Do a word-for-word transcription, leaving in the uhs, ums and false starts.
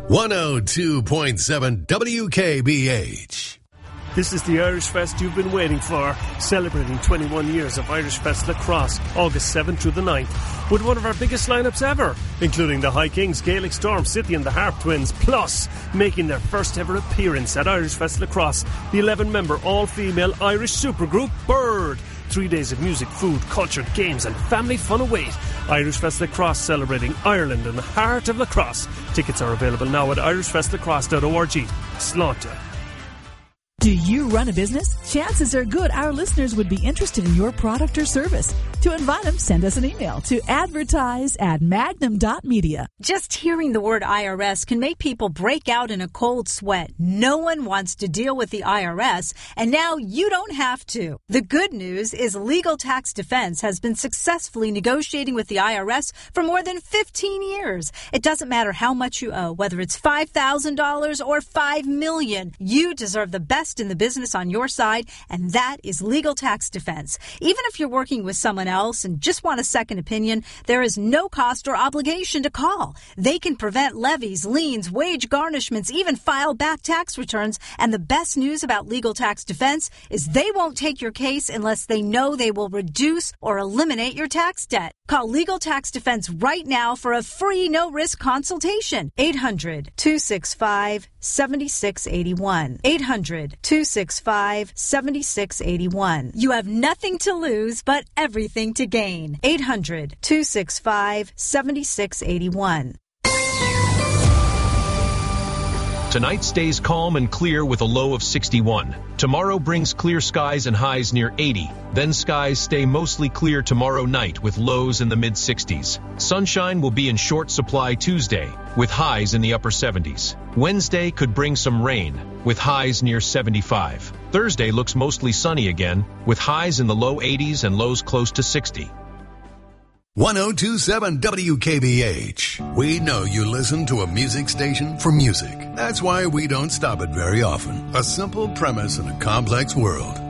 one oh two point seven W K B H. This is the Irish Fest you've been waiting for, celebrating twenty-one years of Irish Fest Lacrosse, August seventh through the ninth, with one of our biggest lineups ever, including the High Kings, Gaelic Storm, City and the Harp Twins, plus making their first ever appearance at Irish Fest Lacrosse, the eleven-member all-female Irish supergroup Bird. Three days of music, food, culture, games and family fun await. Irish Fest Lacrosse, celebrating Ireland in the heart of lacrosse. Tickets are available now at irish fest lacrosse dot org. Slaughter. Do you run a business? Chances are good our listeners would be interested in your product or service. To invite them, send us an email to advertise at magnum dot media. Just hearing the word I R S can make people break out in a cold sweat. No one wants to deal with the I R S, and now you don't have to. The good news is Legal Tax Defense has been successfully negotiating with the I R S for more than fifteen years. It doesn't matter how much you owe, whether it's five thousand dollars or five million dollars. You deserve the best in the business on your side, and that is Legal Tax Defense. Even if you're working with someone else and just want a second opinion, there is no cost or obligation to call. They can prevent levies, liens, wage garnishments, even file back tax returns. And the best news about Legal Tax Defense is they won't take your case unless they know they will reduce or eliminate your tax debt. Call Legal Tax Defense right now for a free no-risk consultation. eight hundred, two six five, seven six eight one. eight hundred, two six five, seven six eight one. You have nothing to lose but everything to gain. eight hundred, two six five, seven six eight one. Tonight stays calm and clear with a low of sixty-one. Tomorrow brings clear skies and highs near eighty. Then skies stay mostly clear tomorrow night with lows in the mid-sixties. Sunshine will be in short supply Tuesday, with highs in the upper seventies. Wednesday could bring some rain, with highs near seventy-five. Thursday looks mostly sunny again, with highs in the low eighties and lows close to sixty. one oh two point seven W K B H. We know you listen to a music station for music. That's why we don't stop it very often. A simple premise in a complex world.